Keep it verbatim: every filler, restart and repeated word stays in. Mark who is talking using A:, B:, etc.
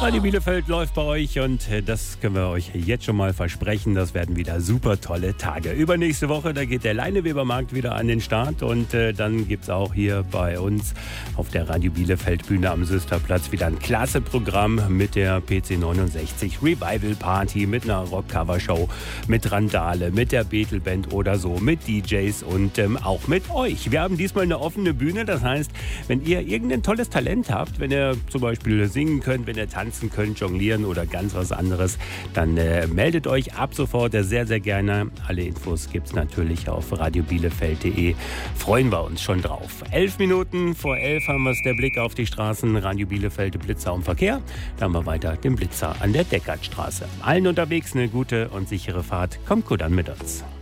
A: Radio Bielefeld läuft bei euch und das können wir euch jetzt schon mal versprechen. Das werden wieder super tolle Tage. Übernächste Woche, da geht der Leinewebermarkt wieder an den Start und äh, dann gibt es auch hier bei uns auf der Radio Bielefeld Bühne am Süsterplatz wieder ein klasse Programm mit der P C neunundsechzig Revival Party, mit einer Rock-Cover-Show, mit Randale, mit der Betelband oder so, mit D Js und ähm, auch mit euch. Wir haben diesmal eine offene Bühne, das heißt, wenn ihr irgendein tolles Talent habt, wenn ihr zum Beispiel singen könnt, wenn ihr tanzen könnt, jonglieren oder ganz was anderes, dann äh, meldet euch ab sofort sehr, sehr gerne. Alle Infos gibt es natürlich auf radio bielefeld punkt de. Freuen wir uns schon drauf. Elf Minuten vor elf haben wir es, der Blick auf die Straßen. Radio Bielefeld, Blitzer im Verkehr. Dann haben wir weiter den Blitzer an der Deckertstraße. Allen unterwegs eine gute und sichere Fahrt. Kommt gut an mit uns.